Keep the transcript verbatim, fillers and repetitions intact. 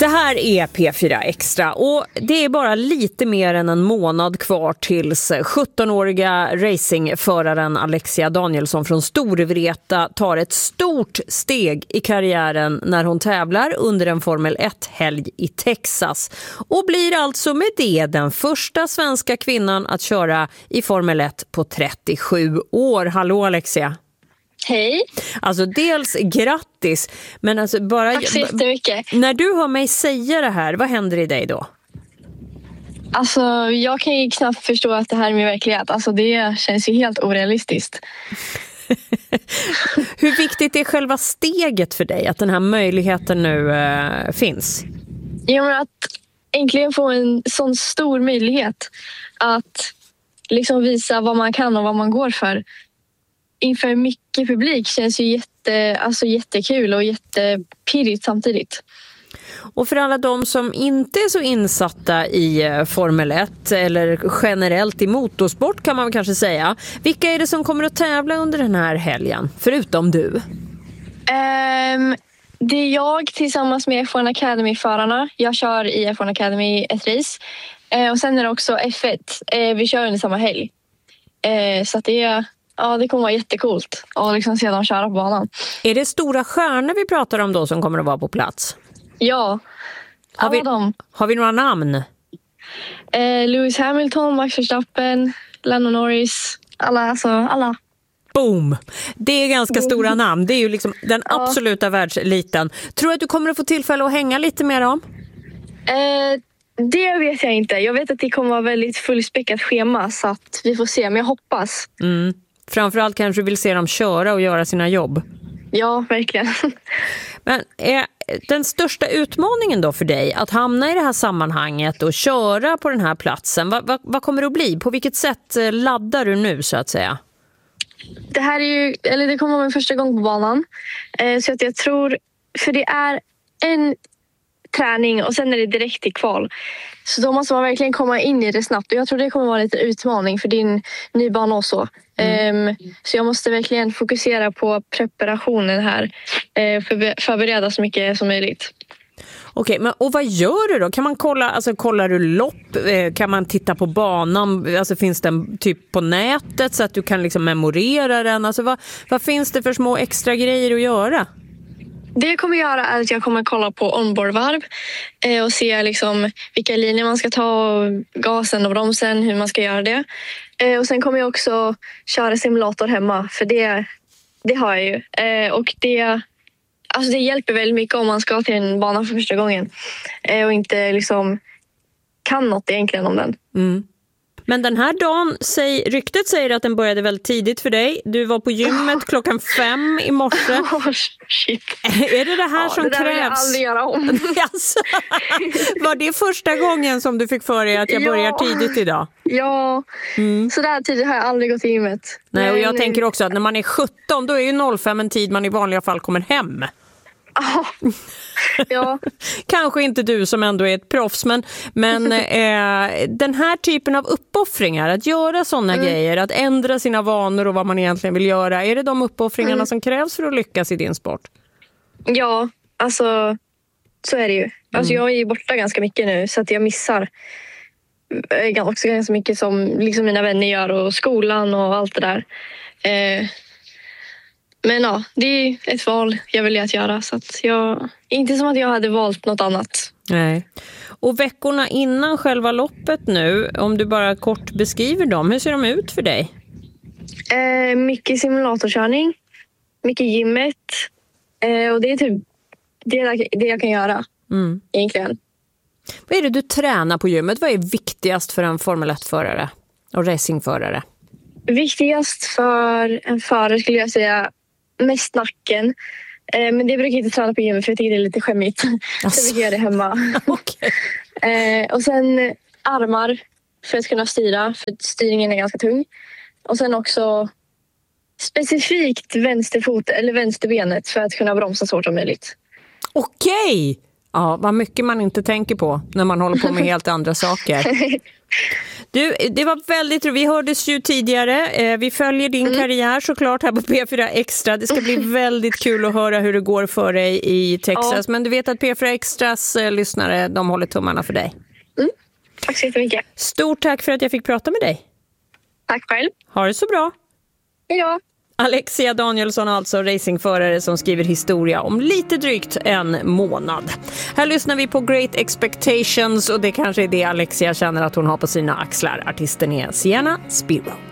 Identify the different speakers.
Speaker 1: Det här är P fyra Extra och det är bara lite mer än en månad kvar tills sjuttonåriga racingföraren Alexia Danielsson från Storvreta tar ett stort steg i karriären när hon tävlar under en Formel ett-helg i Texas och blir alltså med det den första svenska kvinnan att köra i Formel ett på trettiosju år. Hallå Alexia!
Speaker 2: Hej.
Speaker 1: Alltså dels grattis, men alltså bara...
Speaker 2: Tack så jättemycket.
Speaker 1: När du hör mig säga det här, vad händer i dig då?
Speaker 2: Alltså jag kan ju knappt förstå att det här är min verklighet. Alltså det känns ju helt orealistiskt.
Speaker 1: Hur viktigt är själva steget för dig, att den här möjligheten nu äh, finns?
Speaker 2: Jag menar att äntligen få en sån stor möjlighet att liksom visa vad man kan och vad man går för. Inför mycket publik känns ju jätte, alltså jättekul och jättepirrigt samtidigt.
Speaker 1: Och för alla de som inte är så insatta i Formel ett eller generellt i motorsport kan man kanske säga. Vilka är det som kommer att tävla under den här helgen, förutom du?
Speaker 2: Um, det är jag tillsammans med F ett Academy-förarna. Jag kör i F ett Academy ett race. Uh, och sen är det också F ett. Uh, vi kör under samma helg. Uh, så att det är... Ja, det kommer vara jättekult att liksom se dem köra på banan.
Speaker 1: Är det stora stjärnor vi pratar om då som kommer att vara på plats?
Speaker 2: Ja, alla
Speaker 1: har vi,
Speaker 2: dem.
Speaker 1: Har vi några namn?
Speaker 2: Eh, Lewis Hamilton, Max Verstappen, Lando Norris, alla, alltså alla.
Speaker 1: Boom! Det är ganska Boom. Stora namn. Det är ju liksom den ja. absoluta världseliten. Tror du att du kommer att få tillfälle att hänga lite med dem?
Speaker 2: Eh... Det vet jag inte. Jag vet att det kommer vara väldigt fullspäckat schema så att vi får se, men jag hoppas.
Speaker 1: Mm. Framförallt kanske du vill se dem köra och göra sina jobb.
Speaker 2: Ja, verkligen.
Speaker 1: Men är den största utmaningen då för dig att hamna i det här sammanhanget och köra på den här platsen, vad, vad, vad kommer det att bli? På vilket sätt laddar du nu så att säga?
Speaker 2: Det här är ju, eller det kommer vara min första gång på banan. Eh, så att jag tror, för det är en träning och sen är det direkt i kval. Så då måste man verkligen komma in i det snabbt. Och jag tror det kommer vara lite utmaning för din ny bana och så. Mm. Um, så jag måste verkligen fokusera på preparationen här. Uh, för, förbereda så mycket som möjligt.
Speaker 1: Okej, men och vad gör du då? Kan man kolla, alltså kollar du lopp? Eh, kan man titta på banan? Alltså finns den typ på nätet så att du kan liksom memorera den? Alltså vad, vad finns det för små extra grejer att göra?
Speaker 2: Det jag kommer göra är att jag kommer kolla på onboardvarv eh, och se liksom vilka linjer man ska ta, och gasen och bromsen, hur man ska göra det. Eh, och sen kommer jag också köra simulator hemma, för det, det har jag ju. Eh, och det, alltså det hjälper väldigt mycket om man ska till en bana för första gången eh, och inte liksom kan något egentligen om den.
Speaker 1: Mm. Men den här dagen, säg, ryktet säger att den började väldigt tidigt för dig. Du var på gymmet klockan fem i morse.
Speaker 2: Oh, shit.
Speaker 1: Är det det här ja, som
Speaker 2: det där
Speaker 1: krävs?
Speaker 2: Vill jag aldrig göra om.
Speaker 1: Alltså, var det första gången som du fick för dig att jag börjar ja. tidigt idag?
Speaker 2: Ja, mm. så där tidigt har jag aldrig gått till gymmet.
Speaker 1: Nej, och jag tänker också att när man är sjutton då är ju noll fem en tid man i vanliga fall kommer hem.
Speaker 2: Oh. Ja.
Speaker 1: Kanske inte du som ändå är ett proffs, men, men eh, den här typen av uppoffringar, att göra sådana mm. grejer, att ändra sina vanor och vad man egentligen vill göra, är det de uppoffringarna mm. som krävs för att lyckas i din sport?
Speaker 2: Ja, alltså så är det ju. Alltså mm. jag är ju borta ganska mycket nu så att jag missar också ganska mycket som liksom mina vänner gör och skolan och allt det där. Eh, Men ja, det är ett val jag vill att göra. Så att jag, inte som att jag hade valt något annat.
Speaker 1: Nej. Och veckorna innan själva loppet nu, om du bara kort beskriver dem, hur ser de ut för dig?
Speaker 2: Eh, mycket simulatorkörning, mycket gymmet. Eh, och det är typ det, det jag kan göra mm. egentligen.
Speaker 1: Vad är det du tränar på gymmet? Vad är viktigast för en Formel ett-förare och racingförare?
Speaker 2: Viktigast för en förare skulle jag säga mest nacken. Eh, men det brukar jag inte träna på gymmet för jag tycker det är lite skämmigt. Alltså. Så jag gör det hemma.
Speaker 1: Okay.
Speaker 2: eh, och sen armar för att kunna styra. För styrningen är ganska tung. Och sen också specifikt vänsterfot eller vänsterbenet för att kunna bromsa så hårt som möjligt.
Speaker 1: Okej! Ja, vad mycket man inte tänker på när man håller på med helt andra saker. Du, det var väldigt roligt. Vi hördes ju tidigare. Vi följer din mm. karriär såklart här på P fyra Extra. Det ska bli väldigt kul att höra hur det går för dig i Texas. Ja. Men du vet att P fyra Extras eh, lyssnare, de håller tummarna för dig.
Speaker 2: Mm. Tack så jättemycket.
Speaker 1: Stort tack för att jag fick prata med dig.
Speaker 2: Tack själv.
Speaker 1: Ha det så bra.
Speaker 2: Hej då.
Speaker 1: Alexia Danielsson, alltså racingförare som skriver historia om lite drygt en månad. Här lyssnar vi på Great Expectations och det kanske är det Alexia känner att hon har på sina axlar. Artisten är Sienna Spiro.